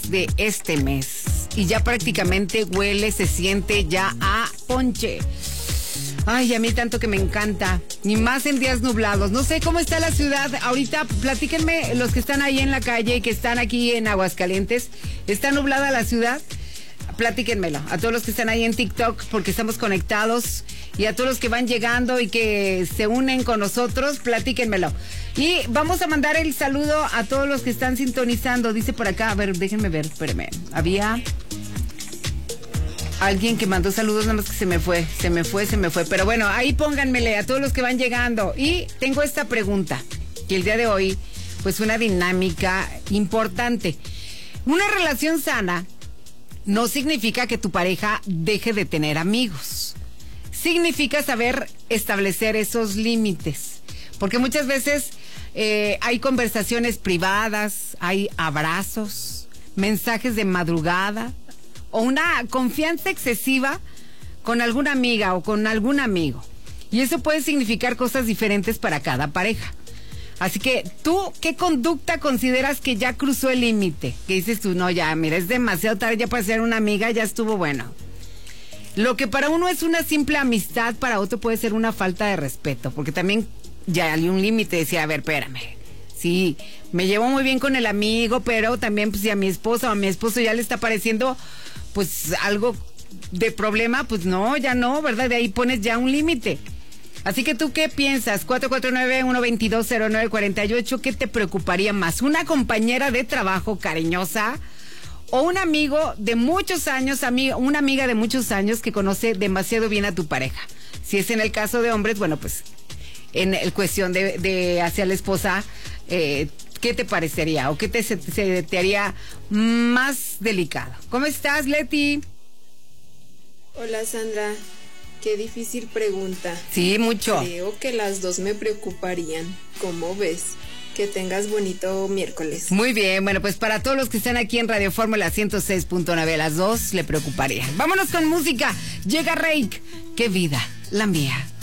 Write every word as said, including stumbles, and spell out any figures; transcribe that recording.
de este mes. Y ya prácticamente huele, se siente ya a ponche. Ay, a mí tanto que me encanta. Ni más en días nublados. No sé cómo está la ciudad. Ahorita platíquenme los que están ahí en la calle y que están aquí en Aguascalientes. ¿Está nublada la ciudad? Platíquenmelo. A todos los que están ahí en TikTok, porque estamos conectados. Y a todos los que van llegando y que se unen con nosotros, platíquenmelo. Y vamos a mandar el saludo a todos los que están sintonizando. Dice por acá, a ver, déjenme ver, espérenme. Había alguien que mandó saludos, nada más que se me fue, se me fue, se me fue. Pero bueno, ahí pónganmele a todos los que van llegando. Y tengo esta pregunta, que el día de hoy, pues una dinámica importante. Una relación sana no significa que tu pareja deje de tener amigos. Significa saber establecer esos límites. Porque muchas veces eh, hay conversaciones privadas, hay abrazos, mensajes de madrugada, o una confianza excesiva con alguna amiga o con algún amigo. Y eso puede significar cosas diferentes para cada pareja. Así que, ¿tú qué conducta consideras que ya cruzó el límite? Que dices tú, no, ya, mira, es demasiado tarde ya para ser una amiga, ya estuvo bueno. Lo que para uno es una simple amistad, para otro puede ser una falta de respeto. Porque también ya hay un límite, decía, a ver, espérame. Sí, me llevo muy bien con el amigo, pero también pues si a mi esposa o a mi esposo ya le está pareciendo pues algo de problema, pues no, ya no, ¿verdad? De ahí pones ya un límite. Así que tú, ¿qué piensas? cuatro cuatro nueve, uno dos dos, cero nueve cuatro ocho, ¿qué te preocuparía más? ¿Una compañera de trabajo cariñosa o un amigo de muchos años, ami- una amiga de muchos años que conoce demasiado bien a tu pareja? Si es en el caso de hombres, bueno, pues en el cuestión de, de hacia la esposa, eh, ¿qué te parecería o qué te, se, se te haría más delicado? ¿Cómo estás, Leti? Hola, Sandra. Qué difícil pregunta. Sí, mucho. Creo que las dos me preocuparían. ¿Cómo ves? Que tengas bonito miércoles. Muy bien, bueno, pues para todos los que están aquí en Radio Fórmula ciento seis punto nueve, las dos le preocuparían. Vámonos con música. Llega Reik. Qué vida, la mía.